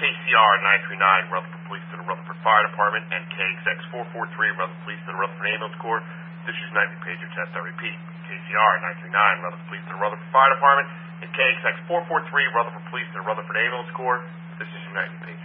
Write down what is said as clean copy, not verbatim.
KCR 939, Rutherford Police to the Rutherford Fire Department, and KXX 443, Rutherford Police to the Rutherford Ambulance Corps. This is nightly pager test. I repeat, KCR 939, Rutherford Police to the Rutherford Fire Department, and KXX 443, Rutherford Police to the Rutherford Ambulance Corps. This is your nightly pager.